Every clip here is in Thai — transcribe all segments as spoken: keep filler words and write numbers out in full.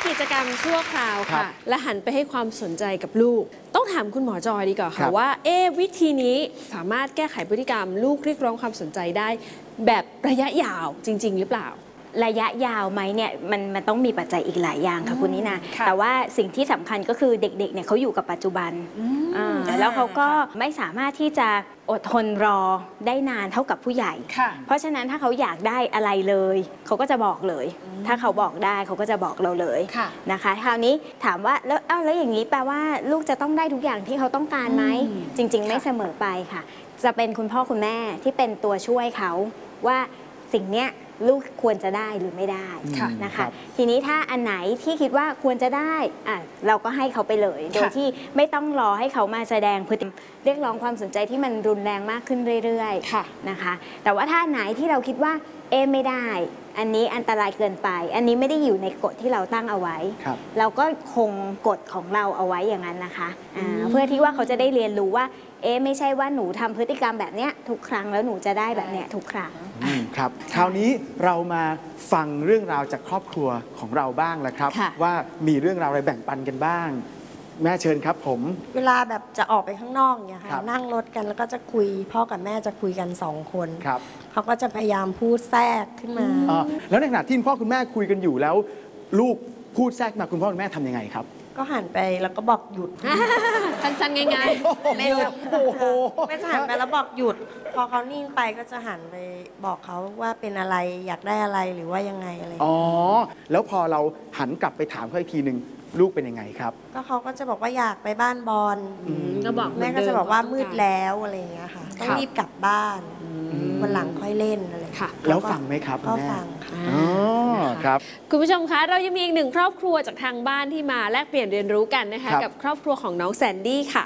กิจกรรมชั่วคราวค่ะและหันไปให้ความสนใจกับลูกต้องถามคุณหมอจอยดีกว่าค่ะว่าเอ๊วิธีนี้สามารถแก้ไขพฤติกรรมลูกเรียกร้องความสนใจได้แบบระยะยาวจริงๆหรือเปล่าระยะยาวไหมเนี่ยมันมันต้องมีปัจจัยอีกหลายอย่างค่ะคุณนินาแต่ว่าสิ่งที่สำคัญก็คือเด็กๆเนี่ยเขาอยู่กับปัจจุบันแล้วเขาก็ไม่สามารถที่จะอดทนรอได้นานเท่ากับผู้ใหญ่เพราะฉะนั้นถ้าเขาอยากได้อะไรเลยเขาก็จะบอกเลยถ้าเขาบอกได้เขาก็จะบอกเราเลยนะคะคราวนี้ถามว่าแล้วอ้าวแล้วอย่างนี้แปลว่าลูกจะต้องได้ทุกอย่างที่เขาต้องการไหมจริงๆไม่เสมอไปค่ะจะเป็นคุณพ่อคุณแม่ที่เป็นตัวช่วยเขาว่าสิ่งเนี้ยลูกควรจะได้หรือไม่ได้นะคะทีนี้ถ้าอันไหนที่คิดว่าควรจะได้อ่ะเราก็ให้เขาไปเลยโดยที่ไม่ต้องรอให้เขามาแสดงพฤติกรรมเรียกร้องความสนใจที่มันรุนแรงมากขึ้นเรื่อยๆนะคะแต่ว่าถ้าไหนที่เราคิดว่าเอไม่ได้อันนี้อันตรายเกินไปอันนี้ไม่ได้อยู่ในกฎที่เราตั้งเอาไว้เราก็คงกฎของเราเอาไว้อย่างนั้นนะคะเพื่อที่ว่าเขาจะได้เรียนรู้ว่าเอ๊ะไม่ใช่ว่าหนูทำพฤติกรรมแบบเนี้ยทุกครั้งแล้วหนูจะได้แบบเนี้ยทุกครั้งครับคราวนี้เรามาฟังเรื่องราวจากครอบครัวของเราบ้างแล้วครับว่ามีเรื่องราวอะไรแบ่งปันกันบ้างแม่เชิญครับผมเวลาแบบจะออกไปข้างนอกเนี่ยค่ะนั่งรถกันแล้วก็จะคุยพ่อกับแม่จะคุยกันสองคนครับเขาก็จะพยายามพูดแทรกขึ้นมาแล้วในขณะที่พ่อคุณแม่คุยกันอยู่แล้วลูกพูดแทรกมาคุณพ่อคุณแม่ทำยังไงครับก็หันไปแล้วก็บอกหยุดสั้นๆง่ายๆไม่จะไม่จะหันไปแล้วบอกหยุดพอเขานิ่งไปก็จะหันไปบอกเขาว่าเป็นอะไรอยากได้อะไรหรือว่ายังไงอะไรอ๋อแล้วพอเราหันกลับไปถามเขาอีกทีหนึ่งลูกเป็นยังไงครับก็เขาก็จะบอกว่าอยากไปบ้านบอลก็บอกแม่ก็จะบอกว่ามืดแล้วอะไรอย่างเงี้ยค่ะต้องรีบกลับบ้านวันหลังค่อยเล่นอะไรค่ะแล้วฟังไหมครับก็ฟังค่ะอ๋อครับคุณผู้ชมคะเรายังมีอีกหนึ่งครอบครัวจากทางบ้านที่มาแลกเปลี่ยนเรียนรู้กันนะคะกับครอบครัวของน้องแซนดี้ค่ะ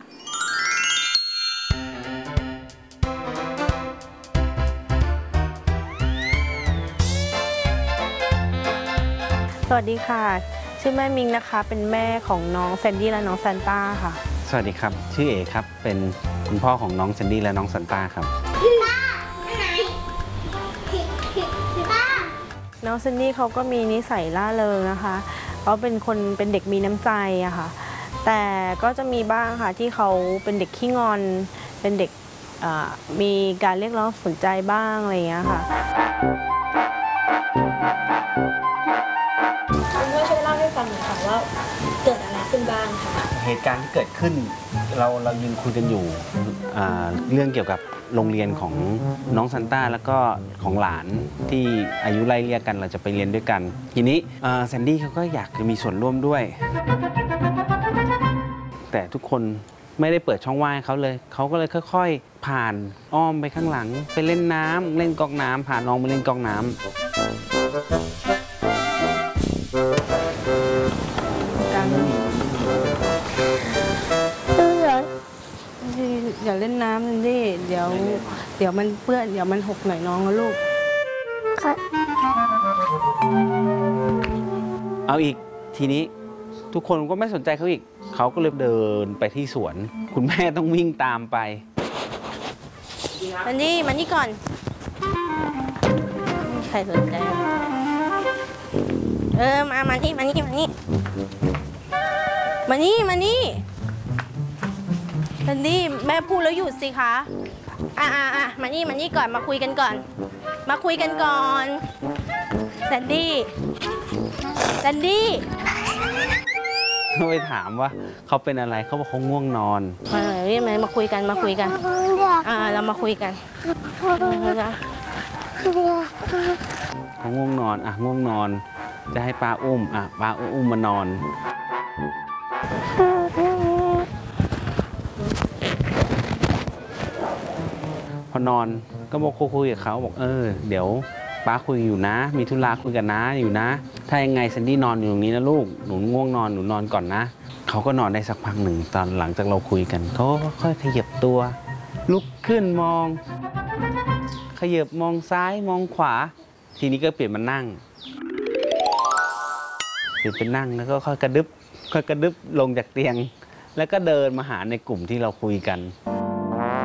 สวัสดีค่ะชื่อแม่มิงนะคะเป็นแม่ของน้องแซนดี้และน้องซันต้าค่ะสวัสดีครับชื่อเอครับเป็นคุณพ่อของน้องแซนดี้และน้องซันต้าครับน้องแซนดี้เขาก็มีนิสัยล่าเริงนะคะเขาเป็นคนเป็นเด็กมีน้ำใจอะค่ะแต่ก็จะมีบ้างค่ะที่เขาเป็นเด็กขี้งอนเป็นเด็กมีการเรียกร้องสนใจบ้างอะไรอย่างเงี้ยค่ะคุณพ่อช่วยเล่าให้ฟังหน่อยค่ะว่าเกิดอะไรขึ้นบ้างค่ะเหตุการณ์ที่เกิดขึ้นเราเรายืนคุยกันอยู่เรื่องเกี่ยวกับโรงเรียนของน้องซันต้าแล้วก็ของหลานที่อายุไล่เลี่ยกันเราจะไปเรียนด้วยกันทีนี้แซนดี้เขาก็อยากจะมีส่วนร่วมด้วยแต่ทุกคนไม่ได้เปิดช่องว่างให้เขาเลยเขาก็เลยค่อยๆผ่านอ้อมไปข้างหลังไปเล่นน้ำเล่นก๊อกน้ำพาน้องไปเล่นก๊อกน้ำอย่าเล่นน้ำนั่นดิเดี๋ยวเดี๋ยวมันเปื้อนเดี๋ยวมันหกหน่อยน้องนะลูกเอาอีกทีนี้ทุกคนก็ไม่สนใจเขาอีกเขาก็เลยเดินไปที่สวนคุณแม่ต้องวิ่งตามไปมันนี่มันนี่ก่อนใครสนใจเออมามานี่มานี่มานี่มานี่มานี่แซนดี้แม่พูดแล้วหยุดสิคะอ่ะอ่ะอ่ะมานี่มานี่ก่อนมาคุยกันก่อนมาคุยกันก่อนแซนดี้แซนดี้เขาไปถามว่าเขาเป็นอะไรเขาบอกเขาง่วงนอนมาเรียกมามาคุยกันมาคุยกันอ่าเรามาคุยกันเขาง่วงนอนอ่ะง่วงนอนจะให้ป้าอุ้มอ่ะป้าอุ้มมานอนพอนอนก็บอกคุยกับเขาบอกเออเดี๋ยวป้าคุยอยู่นะมีธุระคุยกันนะอยู่นะถ้ายังไงแซนดี้นอนอยู่ตรงนี้นะลูกหนูง่วงนอนหนูนอนก่อนนะเขาก็นอนได้สักพักหนึ่งตอนหลังจากเราคุยกันเขาก็ค่อยขยับตัวลุกขึ้นมองขยับมองซ้ายมองขวาทีนี้ก็เปลี่ยนมานั่งเปลี่ยนเป็นนั่งแล้วก็ค่อยกระดึบค่อยกระดึบลงจากเตียงแล้วก็เดินมาหาในกลุ่มที่เราคุยกัน